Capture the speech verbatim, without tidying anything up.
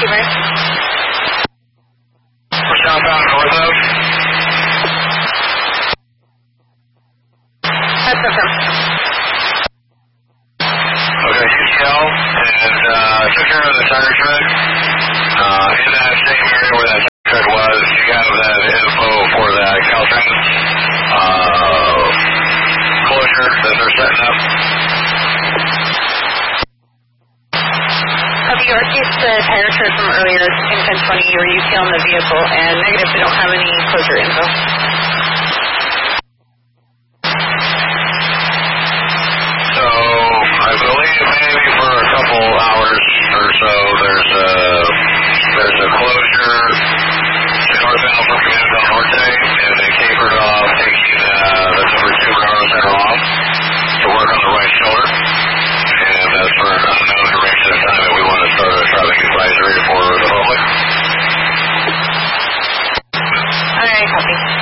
you, Mary. We're southbound north of. That's confirmed. Okay, U T L, and uh, took care of the tire tread. Uh, in that same area where that tire tread was, you have that info for that Caltrans uh, closure that they're setting up. Copy, you received the tire tread from earlier in ten twenty. You were U T L in the vehicle, and negative, we don't have any closure info. So, I believe maybe for a couple hours or so, there's a, there's a closure to northbound from Camino del Norte, and they capered off, taking uh, the number two Bernardo Center off to work on the right shoulder. And that's for an unknown duration of time that we want to start a traffic advisory for the public. All right, copy.